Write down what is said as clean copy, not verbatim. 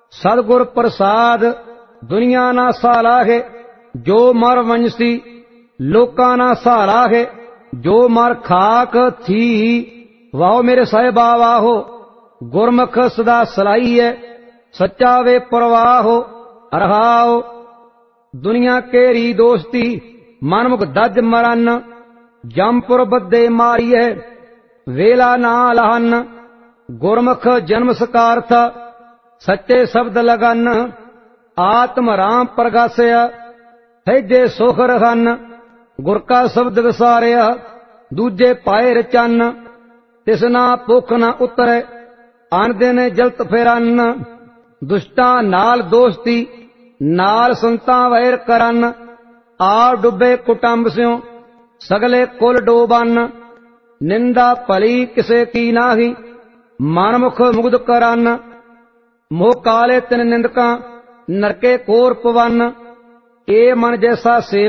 सतगुर प्रसाद दुनिया ना सालाहे, जो मर वंशी लोका ना सालाहे, जो मर खाक थी वाहो मेरे साहिबा वाहो। गुरमुख सदा सलाई है, सच्चा वे परवाहो रहाओ। दुनिया केरी दोस्ती मनमुख दज मरन, जमपुर बदे मारी है वेला ना लहन। गुरमुख जन्म सकारथ सच्चे शब्द लगन, आत्म राम प्रगासिया है जे सुख रहन। गुर का शब्द विसारिया दूजे पाए रचन, तिसना भुख न उतरे आन दिन जलत फिरन। दुष्टा नाल दोस्ती नाल संता वैर करन, आ डुबे कुटुंब स्यों सगले कुल डोबन। निंदा भली किसे की नाही, मनमुख मुग्ध करन। मोह काले तिन निंदका नरके कोर पवन, ए मन जैसा सेव